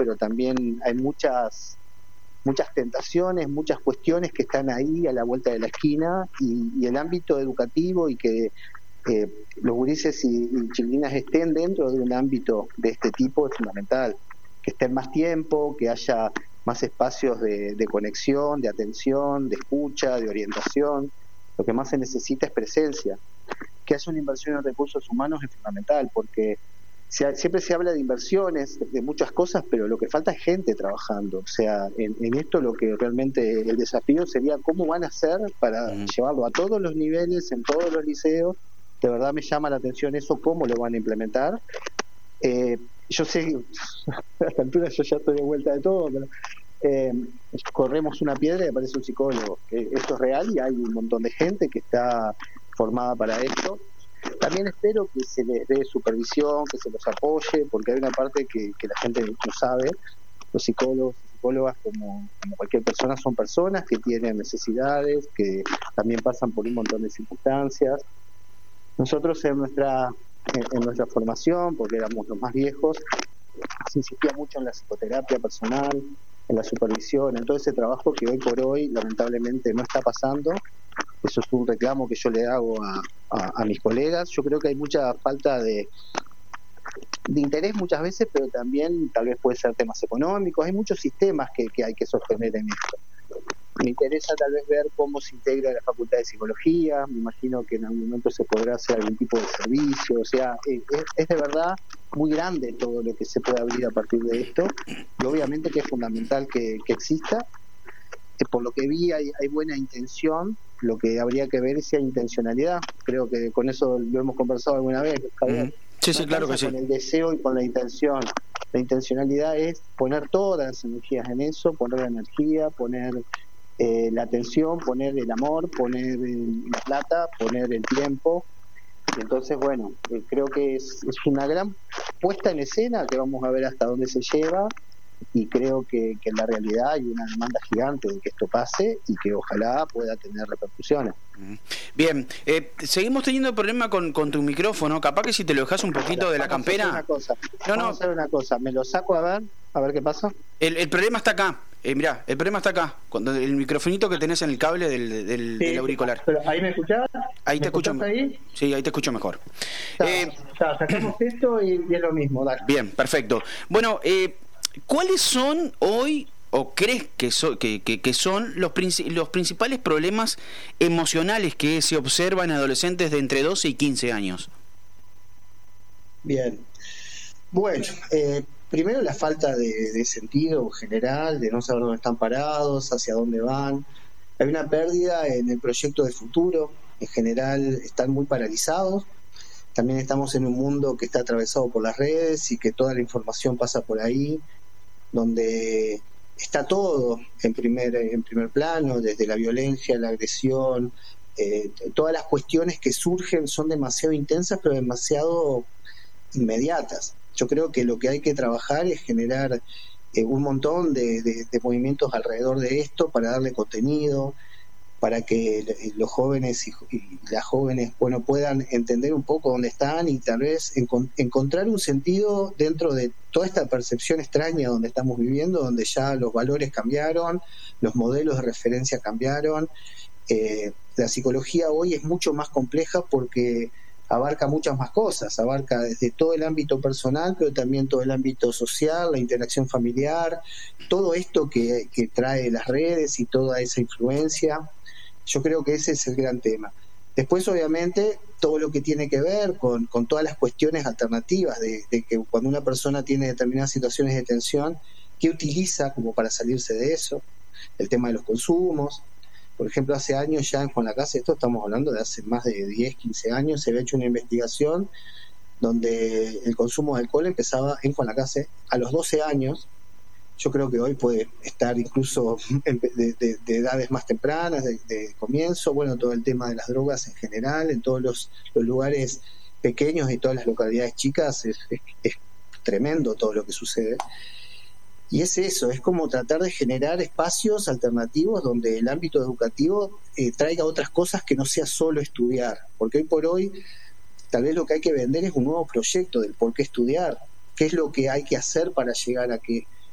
pero también hay muchas tentaciones, muchas cuestiones que están ahí a la vuelta de la esquina, y el ámbito educativo y que los gurises y chiquilinas estén dentro de un ámbito de este tipo es fundamental, que estén más tiempo, que haya más espacios de conexión, de atención, de escucha, de orientación. Lo que más se necesita es presencia. Que haya una inversión en recursos humanos es fundamental, porque siempre se habla de inversiones, de muchas cosas, pero lo que falta es gente trabajando. O sea, en esto lo que realmente el desafío sería cómo van a hacer para llevarlo a todos los niveles, en todos los liceos. De verdad me llama la atención eso, cómo lo van a implementar. Yo sé, a esta altura yo ya estoy de vuelta de todo, pero corremos una piedra y aparece un psicólogo. Esto es real y hay un montón de gente que está formada para esto. También espero que se les dé supervisión, que se los apoye, porque hay una parte que la gente no sabe. Los psicólogos y psicólogas, como cualquier persona, son personas que tienen necesidades, que también pasan por un montón de circunstancias. Nosotros en nuestra formación, porque éramos los más viejos, se insistía mucho en la psicoterapia personal, en la supervisión, en todo ese trabajo que hoy por hoy lamentablemente no está pasando. Eso es un reclamo que yo le hago a mis colegas. Yo creo que hay mucha falta de interés muchas veces, pero también tal vez puede ser temas económicos. Hay muchos sistemas que hay que sostener en esto. Me interesa tal vez ver cómo se integra la Facultad de Psicología. Me imagino que en algún momento se podrá hacer algún tipo de servicio. O sea, es de verdad muy grande todo lo que se puede abrir a partir de esto, y obviamente que es fundamental que exista. Por lo que vi hay buena intención. Lo que habría que ver es si hay intencionalidad. Creo que con eso lo hemos conversado alguna vez, Javier. Sí, claro que sí. Con el deseo y con la intención. La intencionalidad es poner todas las energías en eso, poner la energía, poner la atención, poner el amor, poner la plata, poner el tiempo. Y entonces, bueno, creo que es una gran puesta en escena que vamos a ver hasta dónde se lleva, y creo que en la realidad hay una demanda gigante de que esto pase y que ojalá pueda tener repercusiones. Bien, seguimos teniendo problema con tu micrófono. Capaz que si te lo dejas un poquito de la campera. Vamos a hacer una cosa, me lo saco a ver qué pasa. El problema está acá. Mirá, el problema está acá, cuando el microfonito que tenés en el cable del auricular. Pero ¿ahí me escuchás? Ahí te escucho. Ahí? Sí, ahí te escucho mejor. Sacamos esto y es lo mismo, dale. Bien, perfecto. Bueno, ¿cuáles son hoy, o crees que son los principales problemas emocionales que se observan en adolescentes de entre 12 y 15 años? Bien. Bueno, primero la falta de sentido general, de no saber dónde están parados, hacia dónde van. Hay una pérdida en el proyecto de futuro. En general están muy paralizados. También estamos en un mundo que está atravesado por las redes y que toda la información pasa por ahí, donde está todo en primer plano, desde la violencia, la agresión, todas las cuestiones que surgen son demasiado intensas, pero demasiado inmediatas. Yo creo que lo que hay que trabajar es generar un montón de movimientos alrededor de esto para darle contenido, para que los jóvenes y las jóvenes puedan entender un poco dónde están y tal vez encontrar un sentido dentro de toda esta percepción extraña donde estamos viviendo, donde ya los valores cambiaron, los modelos de referencia cambiaron. La psicología hoy es mucho más compleja porque abarca muchas más cosas, abarca desde todo el ámbito personal, pero también todo el ámbito social, la interacción familiar, todo esto que trae las redes y toda esa influencia. Yo creo que ese es el gran tema. Después, obviamente, todo lo que tiene que ver con todas las cuestiones alternativas de que cuando una persona tiene determinadas situaciones de tensión, ¿qué utiliza como para salirse de eso? El tema de los consumos. Por ejemplo, hace años ya en Juan Lacase, esto estamos hablando de hace más de 10, 15 años, se había hecho una investigación donde el consumo de alcohol empezaba en Juan Lacase a los 12 años. Yo creo que hoy puede estar incluso de edades más tempranas, de comienzo. Bueno, todo el tema de las drogas en general, en todos los lugares pequeños y todas las localidades chicas, es tremendo todo lo que sucede. Y es eso, es como tratar de generar espacios alternativos donde el ámbito educativo traiga otras cosas que no sea solo estudiar. Porque hoy por hoy, tal vez lo que hay que vender es un nuevo proyecto del por qué estudiar, qué es lo que hay que hacer para llegar a qué.